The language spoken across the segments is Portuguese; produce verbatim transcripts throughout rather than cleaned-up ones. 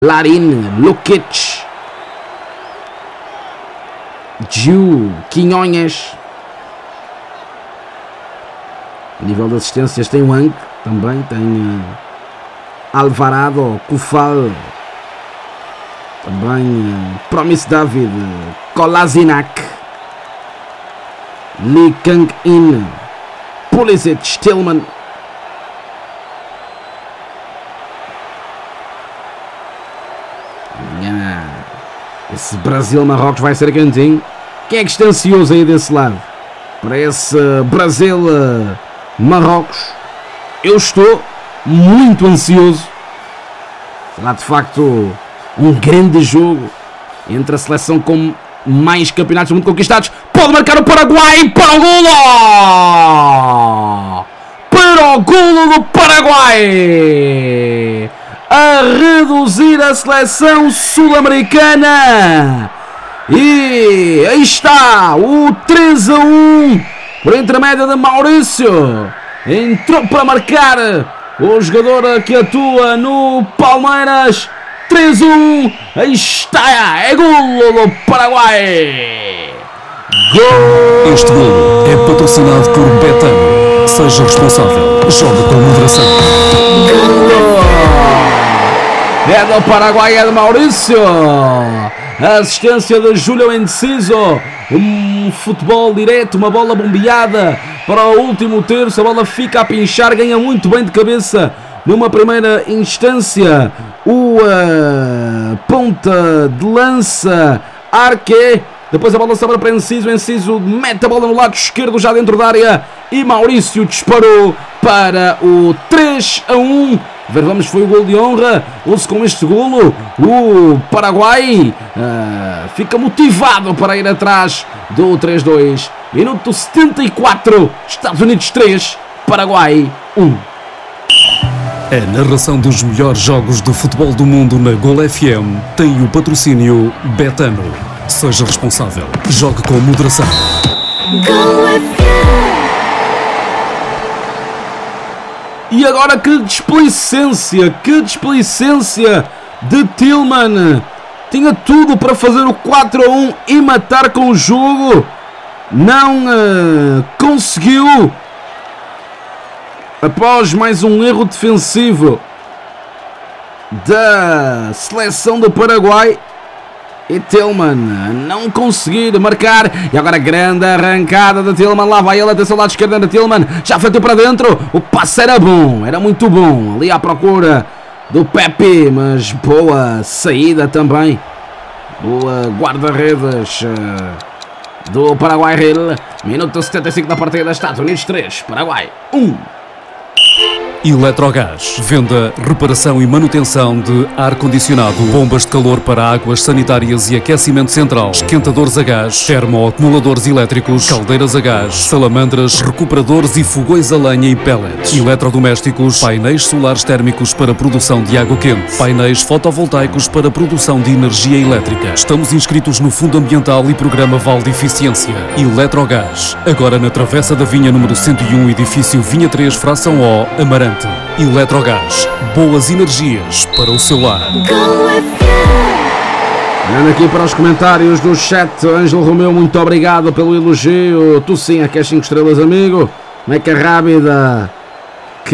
Larin, Lukic, Giu, Quinhonhas. A nível de assistências tem Wang, também tem uh, Alvarado, Kufal, também uh, Promise David, Kolasinac, Lee Kang-in, Pulisic, Tillman. Yeah. Esse Brasil-Marrocos vai ser cantinho. Quem é que está ansioso aí desse lado para esse Brasil-Marrocos? Eu estou muito ansioso. Será de facto um grande jogo entre a seleção com mais campeonatos do mundo conquistados. Pode marcar o Paraguai para o golo! Para o golo do Paraguai! A reduzir a seleção sul-americana. E aí está o três a um por intermédio de Maurício. Entrou para marcar o jogador que atua no Palmeiras. três a um. Aí está. É golo do Paraguai. Gol. Este golo é patrocinado por Betano. Seja responsável. Joga com moderação. É do Paraguai, é de Maurício. A assistência de Júlio Enciso. Um futebol direto, uma bola bombeada para o último terço. A bola fica a pinchar, ganha muito bem de cabeça numa primeira instância. O uh, ponta de lança Arque. Depois a bola sobra para Enciso. Enciso mete a bola no lado esquerdo, já dentro da área. E Maurício disparou para o três a um. Vamos, foi o gol de honra. Hoje com este golo o Paraguai uh, fica motivado para ir atrás do três a dois. Minuto setenta e quatro. Estados Unidos três, Paraguai um. A narração dos melhores jogos de futebol do mundo na Gol F M tem o patrocínio Betano. Seja responsável. Jogue com moderação. Gol F M. E agora que displicência, que displicência de Tillman. Tinha tudo para fazer o quatro a um e matar com o jogo. Não uh, conseguiu. Após mais um erro defensivo da seleção do Paraguai. E Tillman não conseguir marcar. E agora grande arrancada de Tillman. Lá vai ele, atenção, lado esquerdo de Tillman. Já feito para dentro. O passe era bom, era muito bom. Ali à procura do Pepe. Mas boa saída também. Boa guarda-redes do Paraguai. Minuto setenta e cinco da partida. Estados Unidos três, Paraguai um. Eletrogás. Venda, reparação e manutenção de ar-condicionado, bombas de calor para águas sanitárias e aquecimento central, esquentadores a gás, termoacumuladores elétricos, caldeiras a gás, salamandras, recuperadores e fogões a lenha e pellets, eletrodomésticos, painéis solares térmicos para produção de água quente, painéis fotovoltaicos para produção de energia elétrica. Estamos inscritos no Fundo Ambiental e Programa Vale de Eficiência. Eletrogás. Agora na Travessa da Vinha número cento e um, edifício Vinha três, fração O, Amarante. Eletrogás, boas energias para o seu lar. Olhando aqui para os comentários do chat, Ângelo Romeu, muito obrigado pelo elogio. Tu sim, aqui as cinco estrelas, amigo. Meca Rábida, que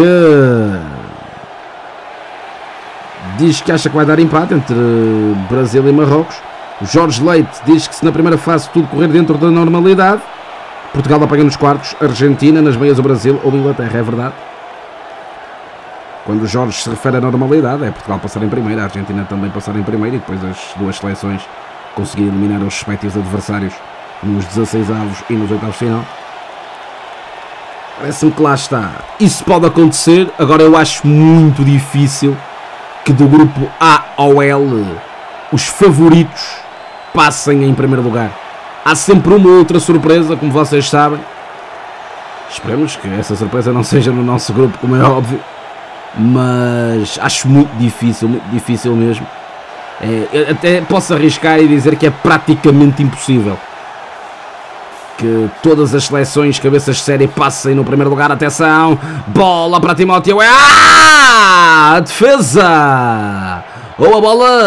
diz que acha que vai dar empate entre Brasil e Marrocos. Jorge Leite diz que se na primeira fase tudo correr dentro da normalidade, Portugal apanha nos quartos, Argentina nas meias o Brasil ou Inglaterra, é verdade. Quando o Jorge se refere à normalidade, é Portugal passar em primeiro, a Argentina também passar em primeiro e depois as duas seleções conseguirem eliminar os respectivos adversários nos dezasseis avos e nos oitavos de final. Parece-me que lá está. Isso pode acontecer, agora eu acho muito difícil que do grupo A ao L os favoritos passem em primeiro lugar. Há sempre uma outra surpresa, como vocês sabem. Esperemos que essa surpresa não seja no nosso grupo, como é óbvio. Mas acho muito difícil, muito difícil mesmo. É, até posso arriscar e dizer que é praticamente impossível que todas as seleções cabeças de série passem no primeiro lugar. Atenção, bola para Timóteo. Ah! A defesa Ou a bola